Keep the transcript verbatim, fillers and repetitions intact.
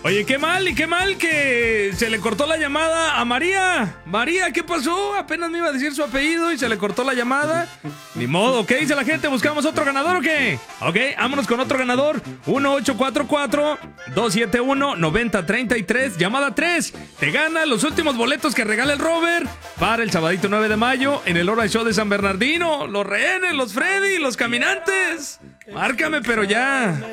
Oye, qué mal y qué mal que se le cortó la llamada a María. María, ¿qué pasó? Apenas me iba a decir su apellido y se le cortó la llamada. Ni modo, ¿qué dice la gente? ¿Buscamos otro ganador o qué? Ok, vámonos con otro ganador. uno ocho cuatro cuatro, dos siete uno, nueve cero tres tres. Llamada tres. Te gana los últimos boletos que regala el Robert para el sabadito nueve de mayo en el Hora Show de San Bernardino. Los rehenes, los Freddy, los caminantes. Márcame, pero ya.